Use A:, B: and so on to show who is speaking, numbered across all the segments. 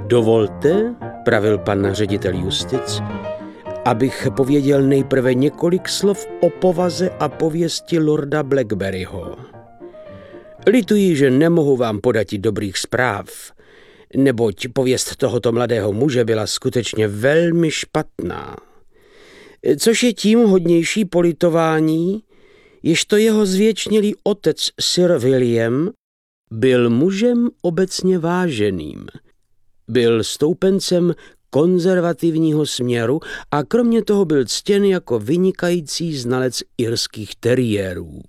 A: Dovolte, pravil pan ředitel Justic, abych pověděl nejprve několik slov o povaze a pověsti lorda Blackberryho. Lituji, že nemohu vám podati dobrých zpráv, neboť pověst tohoto mladého muže byla skutečně velmi špatná. Což je tím hodnější politování, ježto jeho zvěčnělý otec Sir William byl mužem obecně váženým. Byl stoupencem konzervativního směru a kromě toho byl ctěn jako vynikající znalec irských teriérů.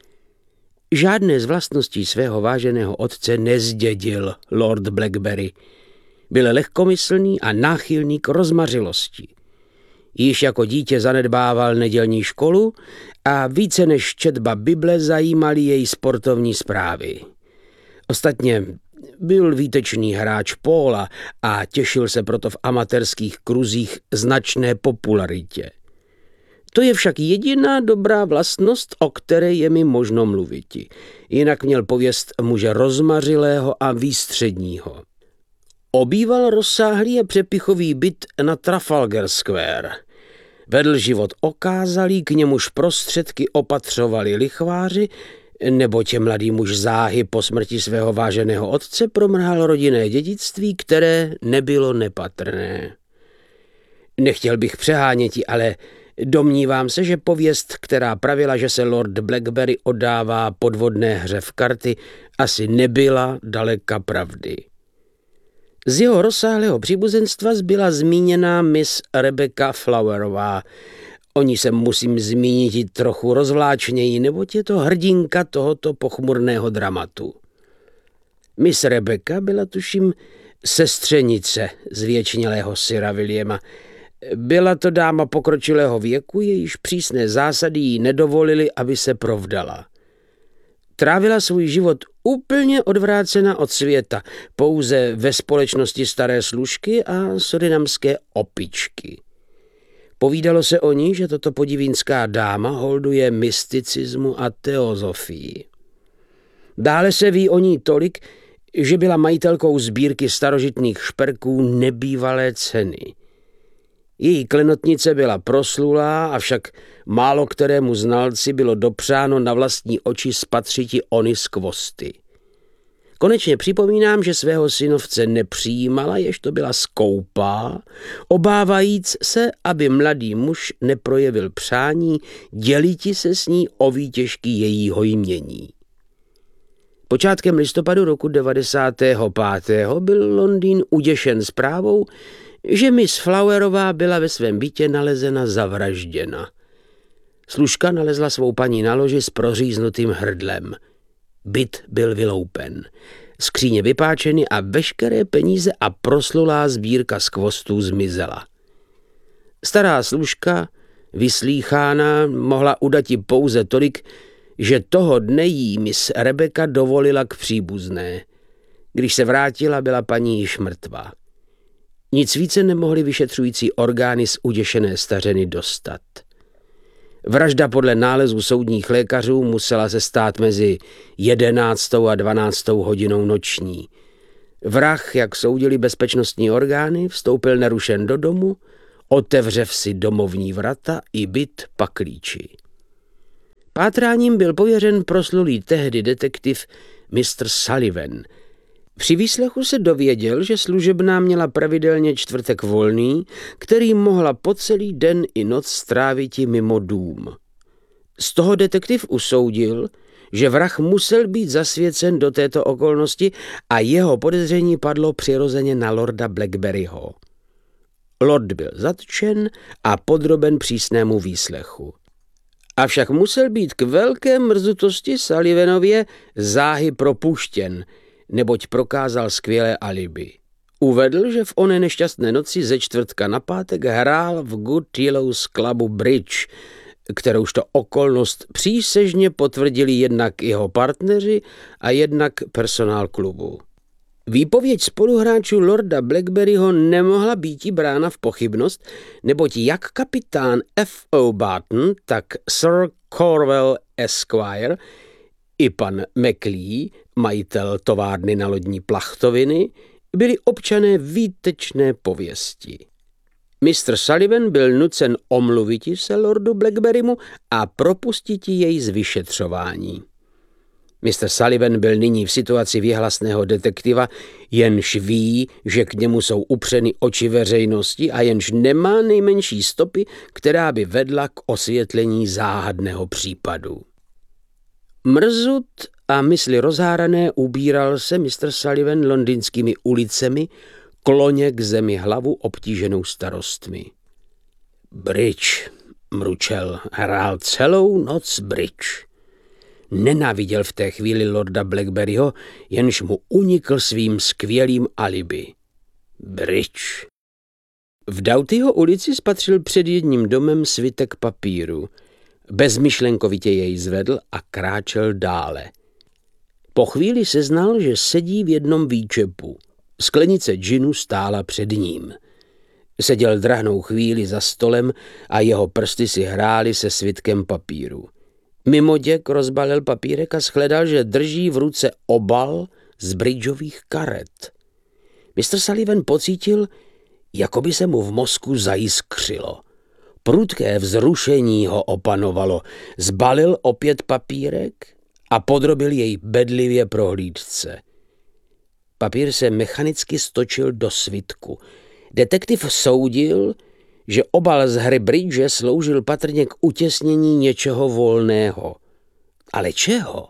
A: Žádné z vlastností svého váženého otce nezdědil lord Blackberry. Byl lehkomyslný a náchylný k rozmařilosti. Již jako dítě zanedbával nedělní školu a více než četba Bible zajímaly jej sportovní zprávy. Ostatně byl výtečný hráč póla a těšil se proto v amatérských kruzích značné popularitě. To je však jediná dobrá vlastnost, o které je mi možno mluviti. Jinak měl pověst muže rozmařilého a výstředního. Obýval rozsáhlý a přepichový byt na Trafalgar Square. Vedl život okázalý, k němuž prostředky opatřovali lichváři, neboť mladý muž záhy po smrti svého váženého otce promrhal rodinné dědictví, které nebylo nepatrné. Nechtěl bych přeháněti, ale domnívám se, že pověst, která pravila, že se lord Blackberry oddává podvodné hře v karty, asi nebyla daleka pravdy. Z jeho rozsáhlého příbuzenstva zbyla zmíněná Miss Rebecca Flowerová. O ní se musím zmínit i trochu rozvláčněji, neboť je to hrdinka tohoto pochmurného dramatu. Miss Rebecca byla tuším sestřenice zvěčnělého Sira Williama. Byla to dáma pokročilého věku, jejíž přísné zásady jí nedovolily, aby se provdala. Trávila svůj život úplně odvrácena od světa, pouze ve společnosti staré služky a surinamské opičky. Povídalo se o ní, že toto podivínská dáma holduje mysticismu a teozofii. Dále se ví o ní tolik, že byla majitelkou sbírky starožitných šperků nebývalé ceny. Její klenotnice byla proslulá, avšak málo kterému znalci bylo dopřáno na vlastní oči spatřiti ony skvosty. Konečně připomínám, že svého synovce nepřijímala, jež to byla skoupá, obávajíc se, aby mladý muž neprojevil přání děliti se s ní o výtěžky jejího jmění. Počátkem listopadu roku 95. byl Londýn uděšen zprávou, že Miss Flowerová byla ve svém bytě nalezena zavražděna. Služka nalezla svou paní na loži s proříznutým hrdlem. Byt byl vyloupen, skříně vypáčeny a veškeré peníze a proslulá sbírka skvostů zmizela. Stará služka, vyslýchána, mohla udati pouze tolik, že toho dne jí Miss Rebecca dovolila k příbuzné. Když se vrátila, byla paní již mrtvá. Nic více nemohly vyšetřující orgány z uděšené stařeny dostat. Vražda podle nálezu soudních lékařů musela se stát mezi 11. a 12. hodinou noční. Vrah, jak soudili bezpečnostní orgány, vstoupil nerušen do domu, otevřev si domovní vrata i byt paklíči. Pátráním byl pověřen proslulý tehdy detektiv Mr. Sullivan. Při výslechu se dověděl, že služebná měla pravidelně čtvrtek volný, který mohla po celý den i noc stráviti mimo dům. Z toho detektiv usoudil, že vrah musel být zasvěcen do této okolnosti a jeho podezření padlo přirozeně na lorda Blackberryho. Lord byl zatčen a podroben přísnému výslechu. Avšak musel být k velké mrzutosti Sullivanově záhy propuštěn, neboť prokázal skvělé alibi. Uvedl, že v oné nešťastné noci ze čtvrtka na pátek hrál v Good Yellows Clubu bridge, kteroužto okolnost přísežně potvrdili jednak jeho partneři a jednak personál klubu. Výpověď spoluhráčů lorda Blackberryho nemohla býti brána v pochybnost, neboť jak kapitán F.O. Barton, tak Sir Corwell Esquire i pan McLee, majitel továrny na lodní plachtoviny, byli občané výtečné pověsti. Mr. Sullivan byl nucen omluviti se lordu Blackberrymu a propustiti jej z vyšetřování. Mr. Sullivan byl nyní v situaci věhlasného detektiva, jenž ví, že k němu jsou upřeny oči veřejnosti a jenž nemá nejmenší stopy, která by vedla k osvětlení záhadného případu. Mrzut a mysli rozhárané ubíral se Mr. Sullivan londýnskými ulicemi, kloně k zemi hlavu obtíženou starostmi. Bridge, mručel, hrál celou noc bridge. Nenáviděl v té chvíli lorda Blackberryho, jenž mu unikl svým skvělým alibi. Bridge. V Doughtyho ulici spatřil před jedním domem svitek papíru. Bezmyšlenkovitě jej zvedl a kráčel dále. Po chvíli seznal, že sedí v jednom výčepu. Sklenice džinu stála před ním. Seděl drahnou chvíli za stolem a jeho prsty si hrály se svitkem papíru. Mimoděk rozbalil papírek a shledal, že drží v ruce obal z bridgeových karet. Mr. Sullivan pocítil, jako by se mu v mozku zajiskřilo. Prudké vzrušení ho opanovalo. Zbalil opět papírek a podrobil jej bedlivě prohlídce. Papír se mechanicky stočil do svitku. Detektiv soudil, že obal z hry bridge sloužil patrně k utěsnění něčeho volného. Ale čeho?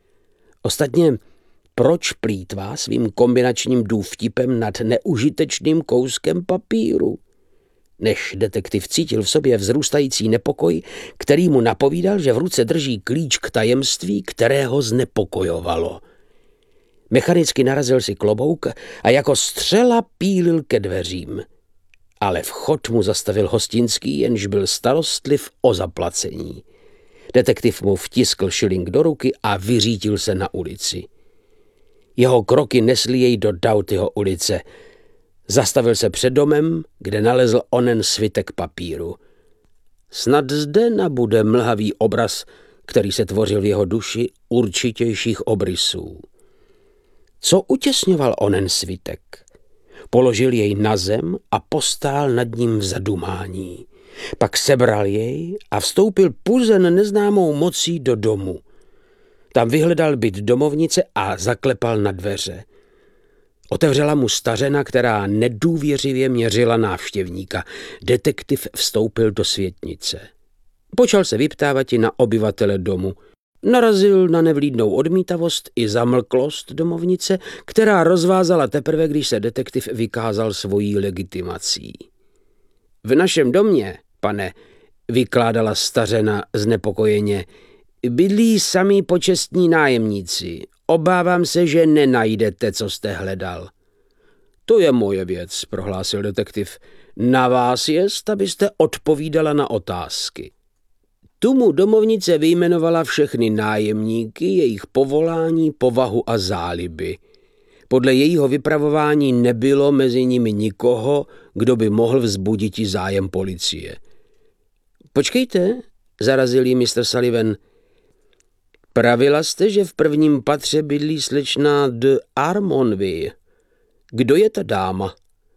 A: Ostatně, proč plýtvá svým kombinačním důvtipem nad neužitečným kouskem papíru? Než detektiv cítil v sobě vzrůstající nepokoj, který mu napovídal, že v ruce drží klíč k tajemství, které ho znepokojovalo. Mechanicky narazil si klobouk a jako střela pílil ke dveřím. Ale vchod mu zastavil hostinský, jenž byl starostliv o zaplacení. Detektiv mu vtiskl šiling do ruky a vyřítil se na ulici. Jeho kroky nesly jej do Doughtyho ulice. Zastavil se před domem, kde nalezl onen svitek papíru. Snad zde nabude mlhavý obraz, který se tvořil v jeho duši určitějších obrysů. Co utěsňoval onen svitek? Položil jej na zem a postál nad ním v zadumání. Pak sebral jej a vstoupil puzen neznámou mocí do domu. Tam vyhledal byt domovnice a zaklepal na dveře. Otevřela mu stařena, která nedůvěřivě měřila návštěvníka. Detektiv vstoupil do světnice. Počal se vyptávati na obyvatele domu. Narazil na nevlídnou odmítavost i zamlklost domovnice, která rozvázala teprve, když se detektiv vykázal svojí legitimací. V našem domě, pane, vykládala stařena znepokojeně, bydlí samí počestní nájemníci. Obávám se, že nenajdete, co jste hledal. To je moje věc, prohlásil detektiv. Na vás jest, abyste odpovídala na otázky. Tu mu domovnice vyjmenovala všechny nájemníky, jejich povolání, povahu a záliby. Podle jejího vypravování nebylo mezi nimi nikoho, kdo by mohl vzbuditi zájem policie. Počkejte, zarazil jí Mr. Sullivan. Pravila jste, že v prvním patře bydlí slečna de Armonville. Kdo je ta dáma?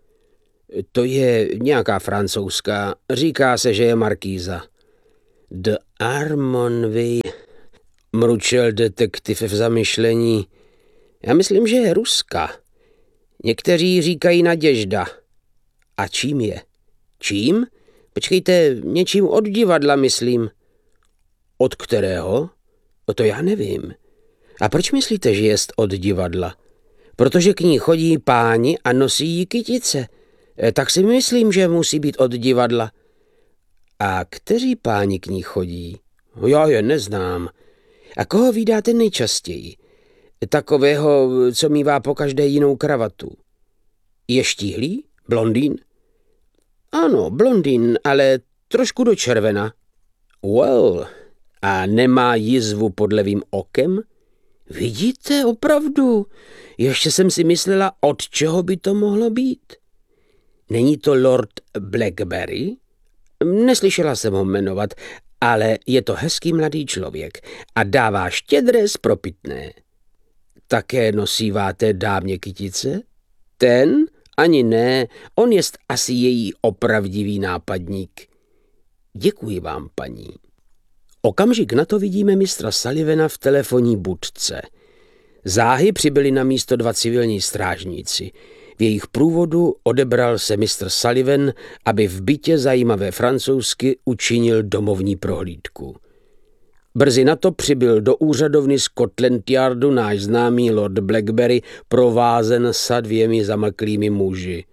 A: To je nějaká francouzská, říká se, že je markýza. De Armonville, mručel detektiv v zamyšlení. Já myslím, že je Ruska. Někteří říkají Naděžda. A čím je? Čím? Počkejte, něčím od divadla, myslím. Od kterého? To já nevím. A proč myslíte, že jest od divadla? Protože k ní chodí páni a nosí jí kytice. Tak si myslím, že musí být od divadla. A kteří páni k ní chodí? Já je neznám. A koho vídáte nejčastěji? Takového, co mívá pokaždé jinou kravatu. Je štíhlý? Blondýn? Ano, blondýn, ale trošku do červena. Well, a nemá jizvu pod levým okem? Vidíte, opravdu. Ještě jsem si myslela, od čeho by to mohlo být. Není to Lord Blackberry? Neslyšela jsem ho jmenovat, ale je to hezký mladý člověk a dává štědré spropitné. Také nosíváte dámě kytice? Ten? Ani ne, on jest asi její opravdivý nápadník. Děkuji vám, paní. Okamžik na to vidíme mistra Sullivana v telefonní budce. Záhy přibyli na místo 2 civilní strážníci. V jejich průvodu odebral se mistr Sullivan, aby v bytě zajímavé francouzsky učinil domovní prohlídku. Brzy na to přibyl do úřadovny Scotland Yardu náš známý lord Blackberry provázen sa 2 zamlklými muži.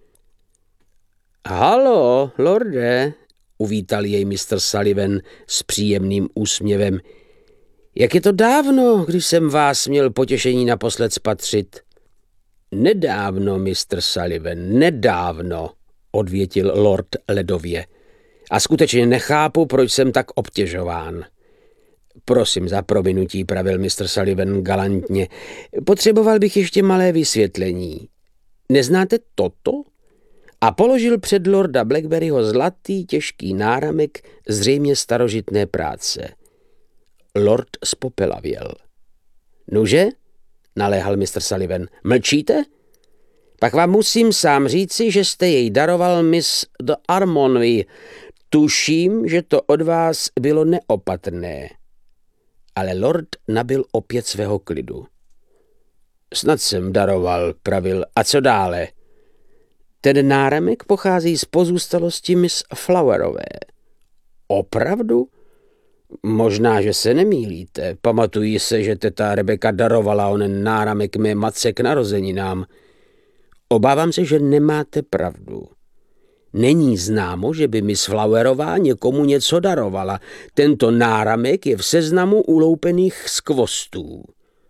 A: Halo, lorde, uvítal jej mistr Sullivan s příjemným úsměvem. Jak je to dávno, když jsem vás měl potěšení naposled spatřit? Nedávno, mistr Sullivan, nedávno, odvětil lord ledově. A skutečně nechápu, proč jsem tak obtěžován. Prosím za prominutí, pravil mistr Sullivan galantně. Potřeboval bych ještě malé vysvětlení. Neznáte toto? A položil před lorda Blackberryho zlatý těžký náramek zřejmě starožitné práce. Lord spopelavěl. Nuže? Naléhal mistr Sullivan. Mlčíte? Pak vám musím sám říci, že jste jej daroval Miss de Armonville. Tuším, že to od vás bylo neopatrné. Ale lord nabyl opět svého klidu. Snad jsem daroval, pravil. A co dále? Ten náramek pochází z pozůstalosti Miss Flowerové. Opravdu? Možná, že se nemýlíte. Pamatuji se, že teta Rebecca darovala onen náramek mé matce k narozeninám. Obávám se, že nemáte pravdu. Není známo, že by Miss Flowerová někomu něco darovala. Tento náramek je v seznamu uloupených skvostů.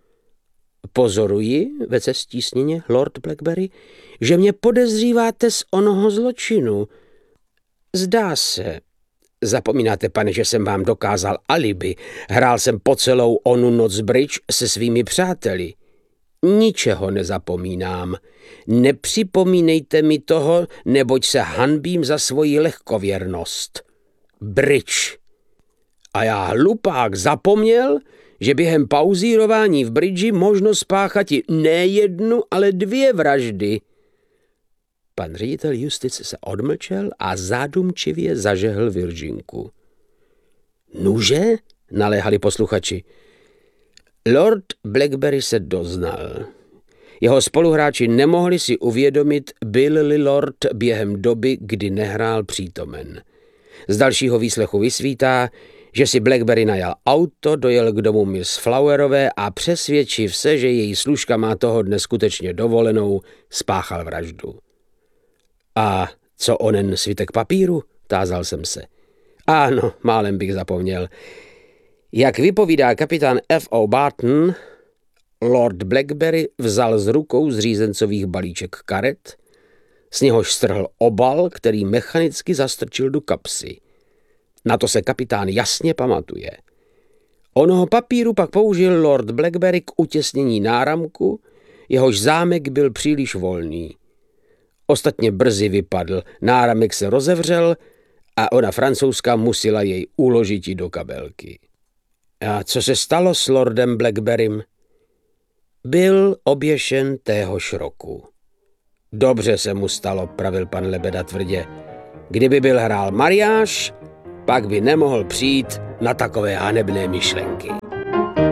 A: Pozoruji, vece stísněně lord Blackberry, že mě podezříváte z onoho zločinu. Zdá se. Zapomínáte, pane, že jsem vám dokázal alibi. Hrál jsem po celou onu noc bridge se svými přáteli. Ničeho nezapomínám. Nepřipomínejte mi toho, neboť se hanbím za svoji lehkověrnost. Bridge. A já hlupák zapomněl, že během pauzírování v bridži možno spáchati ne 1, ale 2 vraždy. Pan ředitel justice se odmlčel a zádumčivě zažehl Virginku. Nuže? Naléhali posluchači. Lord Blackberry se doznal. Jeho spoluhráči nemohli si uvědomit, byl-li lord během doby, kdy nehrál přítomen. Z dalšího výslechu vysvítá, že si Blackberry najal auto, dojel k domu Miss Flowerové a přesvědčiv se, že její služka má toho dne skutečně dovolenou, spáchal vraždu. A co onen svitek papíru? Tázal jsem se. Ano, málem bych zapomněl. Jak vypovídá kapitán F.O. Barton, lord Blackberry vzal z rukou z řízencových balíček karet, z něhož strhl obal, který mechanicky zastrčil do kapsy. Na to se kapitán jasně pamatuje. Onoho papíru pak použil lord Blackberry k utěsnění náramku, jehož zámek byl příliš volný. Ostatně brzy vypadl, náramek se rozevřel a ona francouzská musela jej uložit do kabelky. A co se stalo s lordem Blackberrym? Byl oběšen téhož roku. Dobře se mu stalo, pravil pan Lebeda tvrdě. Kdyby byl hrál mariáš, pak by nemohl přijít na takové hanebné myšlenky.